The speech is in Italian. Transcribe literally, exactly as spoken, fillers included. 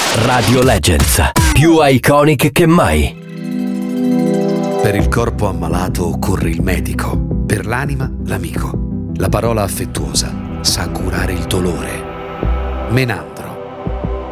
Radio Legends, più iconic che mai. Per il corpo ammalato occorre il medico, per l'anima l'amico. La parola affettuosa sa curare il dolore. Menando.